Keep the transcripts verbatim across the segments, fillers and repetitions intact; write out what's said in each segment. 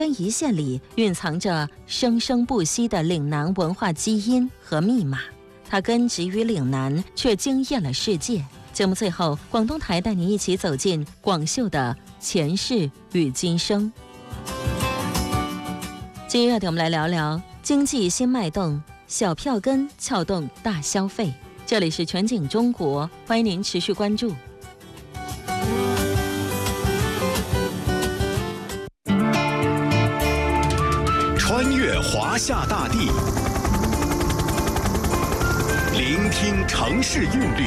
一线里蕴藏着生生不息的岭南文化基因和密码，它根植于岭南，却惊艳了世界。节目最后，广东台带你一起走进广秀的前世与今生。今日热点，我们来聊聊经济新脉动，小票根撬动大消费。这里是全景中国，欢迎您持续关注。 穿越华夏大地，聆听城市韵律，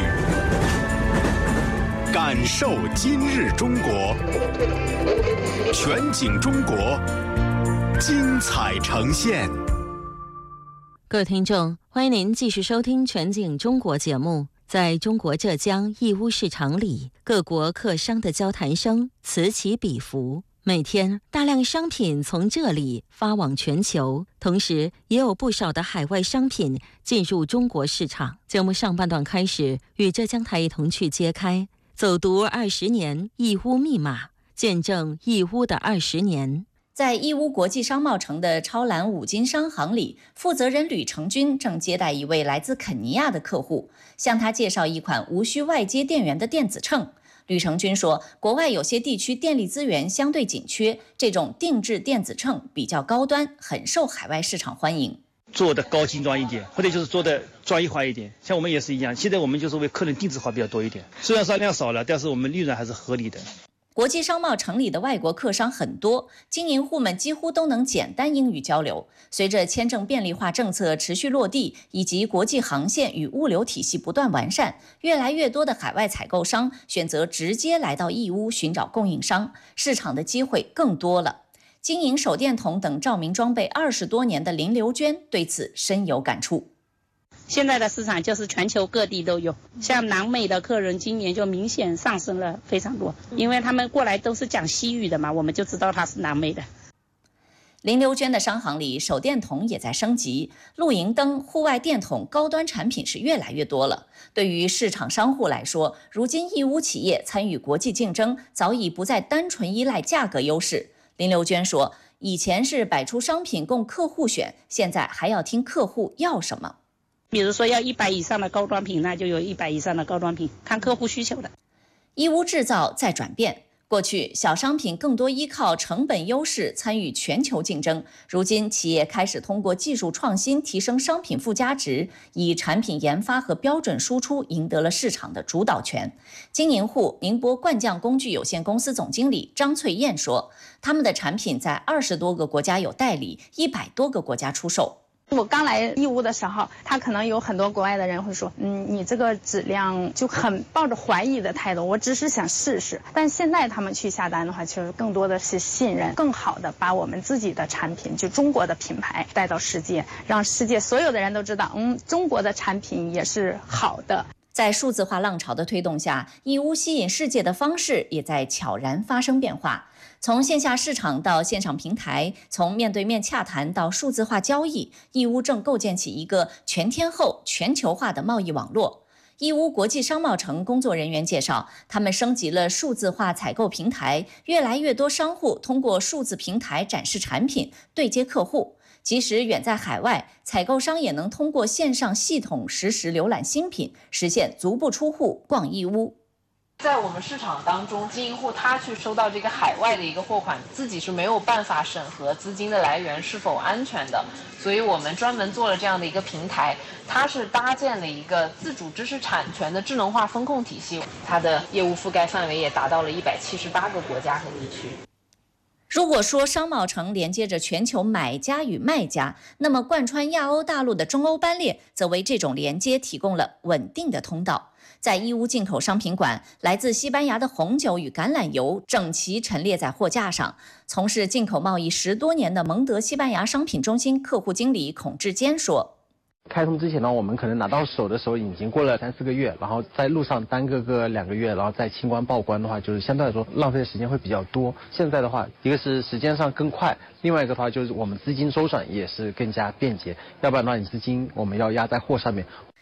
感受今日中国。全景中国，精彩呈现。 各位听众，欢迎您继续收听全景中国节目。在中国浙江义乌市场里，各国客商的交谈声此起彼伏，每天大量商品从这里发往全球，同时也有不少的海外商品进入中国市场。节目上半段开始，与浙江台一同去揭开走读二十年义乌密码，见证义乌的二十年。 在义乌国际商贸城的超蓝五金商行里，负责人吕成军正接待一位来自肯尼亚的客户，向他介绍一款无需外接电源的电子秤。吕成军说，国外有些地区电力资源相对紧缺，这种定制电子秤比较高端，很受海外市场欢迎。 做的高精装一点，或者就是做的专业化一点，像我们也是一样，现在我们就是为客人定制化比较多一点，虽然销量少了，但是我们利润还是合理的。 国际商贸城里的外国客商很多，经营户们几乎都能简单英语交流。随着签证便利化政策持续落地，以及国际航线与物流体系不断完善，越来越多的海外采购商选择直接来到义乌寻找供应商，市场的机会更多了。经营手电筒等照明装备二十多年的林刘娟对此深有感触。 现在的市场就是全球各地都有，像南美的客人今年就明显上升了非常多，因为他们过来都是讲西语的嘛，我们就知道他是南美的。 林刘娟的商行里，手电筒也在升级，露营灯、户外电筒高端产品是越来越多了。对于市场商户来说，如今义乌企业参与国际竞争，早已不再单纯依赖价格优势。林刘娟说，以前是摆出商品供客户选，现在还要听客户要什么。 比如说要一百以上的高端品，那就有一百以上的高端品，看客户需求的。 义乌制造在转变，过去小商品更多依靠成本优势参与全球竞争，如今企业开始通过技术创新提升商品附加值，以产品研发和标准输出赢得了市场的主导权。经营户宁波冠匠工具有限公司总经理张翠燕说，他们的产品在二十多个国家有代理，一百多个国家出售。 我刚来义乌的时候，他可能有很多国外的人会说，嗯，你这个质量就很抱着怀疑的态度，我只是想试试。但现在他们去下单的话，其实更多的是信任，更好的把我们自己的产品，就中国的品牌带到世界，让世界所有的人都知道，嗯，中国的产品也是好的。 在数字化浪潮的推动下，义乌吸引世界的方式也在悄然发生变化。从线下市场到线上平台，从面对面洽谈到数字化交易，义乌正构建起一个全天候、全球化的贸易网络。义乌国际商贸城工作人员介绍，他们升级了数字化采购平台，越来越多商户通过数字平台展示产品，对接客户。即使远在海外，采购商也能通过线上系统实时浏览新品，实现足不出户逛义乌。 在我们市场当中，经营户他去收到这个海外的一个货款，自己是没有办法审核资金的来源是否安全的，所以我们专门做了这样的一个平台，它是搭建了一个自主知识产权的智能化风控体系，它的业务覆盖范围也达到了一百七十八个国家和地区。 如果说商贸城连接着全球买家与卖家，那么贯穿亚欧大陆的中欧班列则为这种连接提供了稳定的通道。在义乌进口商品馆，来自西班牙的红酒与橄榄油整齐陈列在货架上。从事进口贸易十多年的蒙德西班牙商品中心客户经理孔志坚说， 开通之前呢，我们可能拿到手的时候已经过了三四个月，然后在路上耽搁个两个月，然后再清关报关的话，就是相对来说浪费的时间会比较多。现在的话，一个是时间上更快，另外一个的话就是我们资金周转也是更加便捷，要不然的话，你资金我们要压在货上面。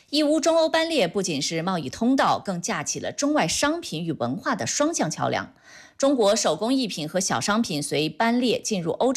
义乌中欧班列不仅是贸易通道，更架起了中外商品与文化的双向桥梁。中国手工艺品和小商品随班列进入欧洲。